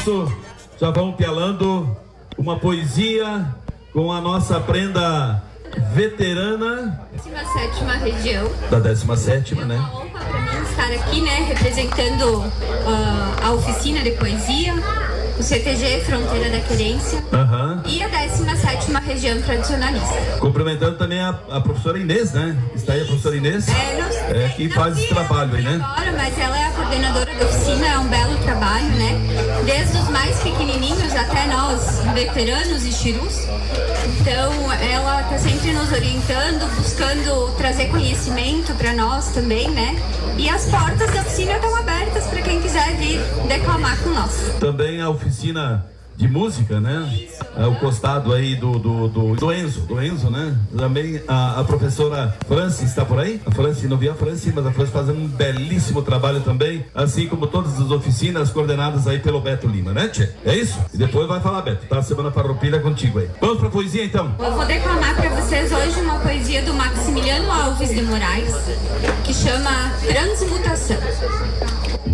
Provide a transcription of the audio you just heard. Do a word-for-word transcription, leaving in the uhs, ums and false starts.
isso, já vamos pialando uma poesia com a nossa prenda veterana décima sétima região. Da décima sétima, né? É uma honra para mim estar aqui, né, representando uh, a oficina de poesia, o C T G Fronteira da Querência, uhum. e a décima sétima região tradicionalista. Cumprimentando também a, a professora Inês, né? Está aí a professora Inês? É, não sei, é que não faz esse trabalho aí, né? Agora, mas ela é a coordenadora da oficina, é um belo trabalho, né? Desde os mais pequenininhos até nós, veteranos e chirus. Então, ela está sempre nos orientando, buscando trazer conhecimento para nós também, né? E as portas da oficina estão abertas para quem quiser vir declamar com nós. Também a oficina de música, né? É o costado aí do, do, do, do Enzo, do Enzo, né? Também a, a professora Franci está por aí? A Franci, não vi a Franci, mas a Franci fazendo um belíssimo trabalho também, assim como todas as oficinas coordenadas aí pelo Beto Lima, né, tchê? É isso? E depois vai falar, Beto, tá? Semana Farroupilha contigo aí. Vamos pra poesia, então? Eu vou declamar para vocês hoje uma poesia do Maximiliano Alves de Moraes, que chama Transmutação.